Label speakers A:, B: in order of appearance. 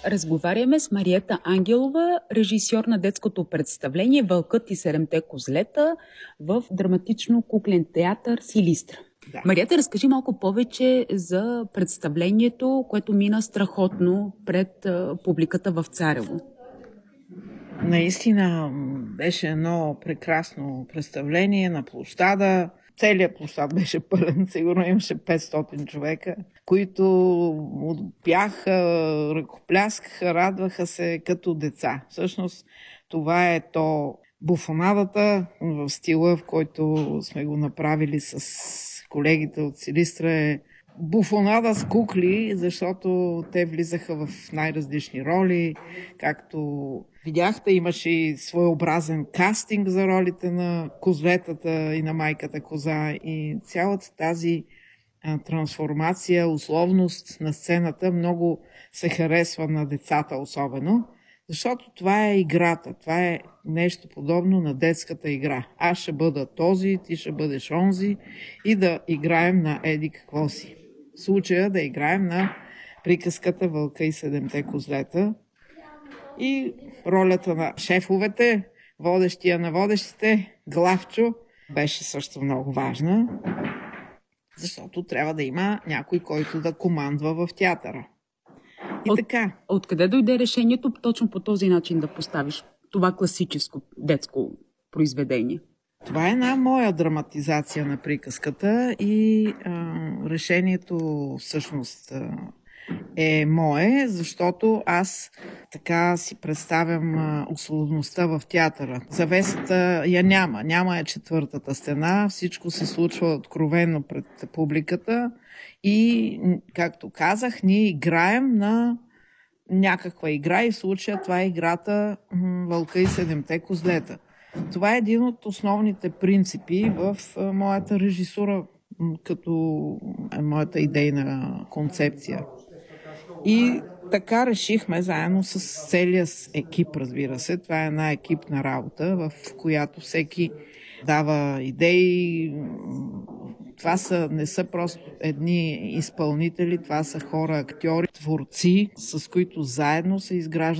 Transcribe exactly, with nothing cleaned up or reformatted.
A: Разговаряме с Мариета Ангелова, режисьор на детското представление "Вълкът и седемте козлета" в драматично-куклен театър Силистра. Да. Мариета, разкажи малко повече за представлението, което мина страхотно пред публиката в Царево.
B: Наистина беше едно прекрасно представление на площада. Целият площад беше пълен, сигурно имаше петстотин човека, които пяха, ръкопляскаха, радваха се като деца. Всъщност това е то буфонадата в стила, в който сме го направили с колегите от Силистра, е буфонада с кукли, защото те влизаха в най-различни роли. Както видяхте, имаше и своеобразен кастинг за ролите на козлетата и на майката коза. И цялата тази а, трансформация, условност на сцената много се харесва на децата особено, защото това е играта. Това е нещо подобно на детската игра. Аз ще бъда този, ти ще бъдеш онзи и да играем на еди какво си. В случая да играем на приказката "Вълка и седемте козлета" и ролята на шефовете, водещия на водещите, Главчо, беше също много важна, защото трябва да има някой, който да командва в театъра. И
A: От,
B: така.
A: Откъде дойде решението точно по този начин да поставиш това класическо детско произведение?
B: Това е една моя драматизация на приказката и а, решението всъщност а, е мое, защото аз така си представям а, условността в театъра. Завесата я няма, няма е четвъртата стена, всичко се случва откровено пред публиката и, както казах, ние играем на някаква игра и в случая това е играта "Вълка и седемте козлета". Това е един от основните принципи в моята режисура, като моята идейна концепция. И така решихме заедно с целия екип, разбира се. Това е една екипна работа, в която всеки дава идеи. Това са, не са просто едни изпълнители, това са хора, актьори, творци, с които заедно се изгражда